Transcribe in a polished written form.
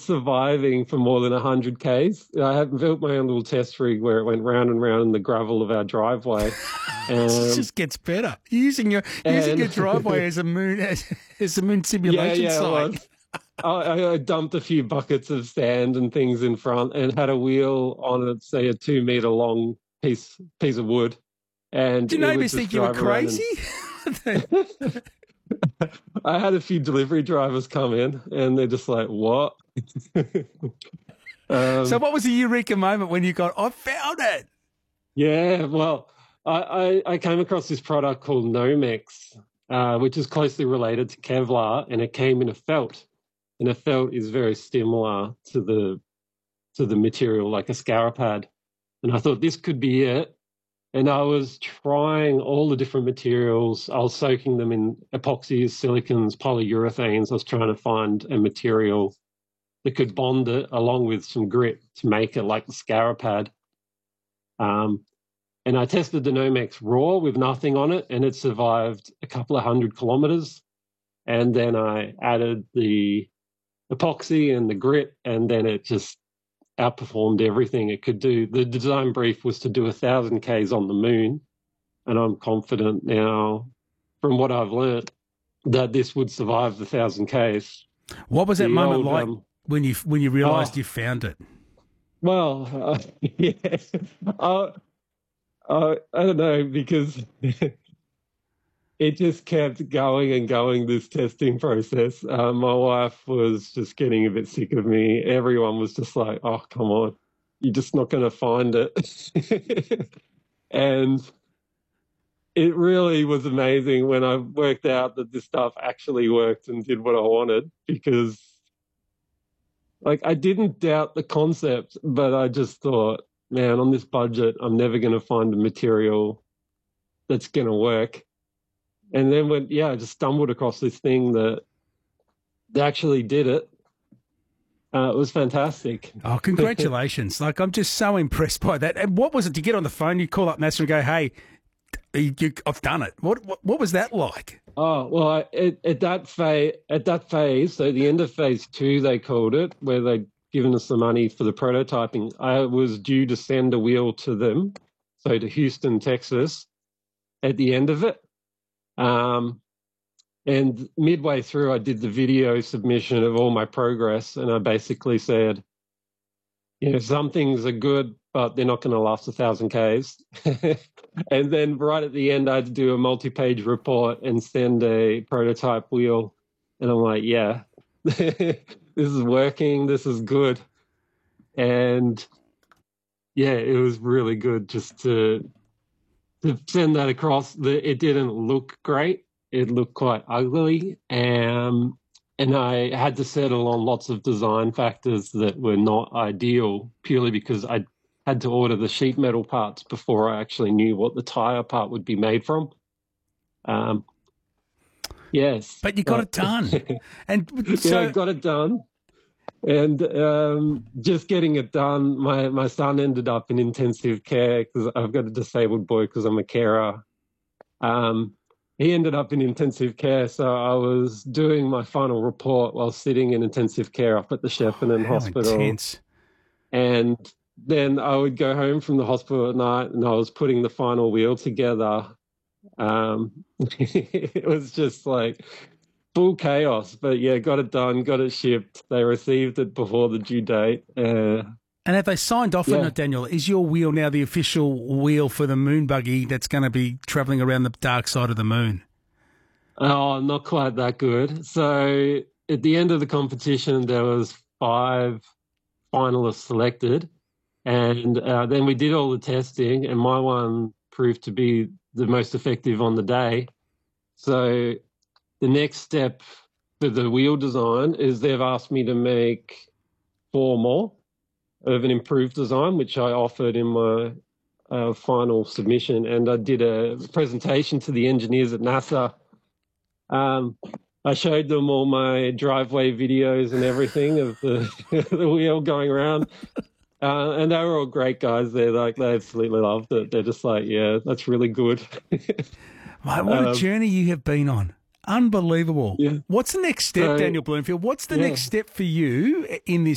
surviving for more than 100 Ks. I had built my own little test rig where it went round and round in the gravel of our driveway. It just gets better. Using your driveway as a moon simulation site. I dumped a few buckets of sand and things in front and had a wheel on it, say a 2 meter long piece of wood. And do your neighbours think you were crazy? I had a few delivery drivers come in and they're just like, what? So what was the eureka moment when you got, I found it? Yeah, well, I came across this product called Nomex, which is closely related to Kevlar, and it came in a felt. And a felt is very similar to the material, like a Scarapad. And I thought this could be it. And I was trying all the different materials. I was soaking them in epoxies, silicons, polyurethanes. I was trying to find a material that could bond it along with some grit to make it like the Scarapad. And I tested the Nomex raw with nothing on it, and it survived a couple of 100 kilometers. And then I added the epoxy and the grit, and then it just outperformed everything it could do. The design brief was to do 1,000 Ks on the moon, and I'm confident now, from what I've learnt, that this would survive the 1,000 Ks. What was that moment like when you realised you found it? Well, yeah, I don't know, because it just kept going and going, this testing process. My wife was just getting a bit sick of me. Everyone was just like, oh, come on, you're just not going to find it. And it really was amazing when I worked out that this stuff actually worked and did what I wanted, because I didn't doubt the concept, but I just thought, man, on this budget, I'm never going to find a material that's going to work. And then I just stumbled across this thing that actually did it. It was fantastic. Oh, congratulations. I'm just so impressed by that. And what was it to get on the phone? You call up NASA and go, hey, I've done it. What was that like? Oh, well, at that phase, so the end of phase 2, they called it, where they'd given us the money for the prototyping, I was due to send a wheel to them, so to Houston, Texas, at the end of it. And midway through, I did the video submission of all my progress, and I basically said, some things are good, but they're not going to last 1,000 Ks. And then right at the end, I had to do a multi-page report and send a prototype wheel. And I'm like, yeah, this is working. This is good. And yeah, it was really good just to send that across. It didn't look great. It looked quite ugly. And I had to settle on lots of design factors that were not ideal, purely because I had to order the sheet metal parts before I actually knew what the tire part would be made from. Yes. But you got it done. And so, yeah, I got it done. And just getting it done, my son ended up in intensive care because I've got a disabled boy because I'm a carer. He ended up in intensive care, so I was doing my final report while sitting in intensive care up at the Shepparton Hospital. Intense. And then I would go home from the hospital at night and I was putting the final wheel together. It was just full chaos, but yeah, got it done, got it shipped. They received it before the due date. And have they signed off on it, Daniel? Is your wheel now the official wheel for the moon buggy that's going to be travelling around the dark side of the moon? Oh, not quite that good. So at the end of the competition, there was 5 finalists selected. And then we did all the testing, and my one proved to be the most effective on the day. So the next step for the wheel design is they've asked me to make 4 more of an improved design, which I offered in my final submission. And I did a presentation to the engineers at NASA. I showed them all my driveway videos and everything of the, the wheel going around. And they were all great guys. They absolutely loved it. They're just like, yeah, that's really good. Mate, what a journey you have been on. Unbelievable. Yeah. What's the next step, Daniel Bloomfield? What's the next step for you in this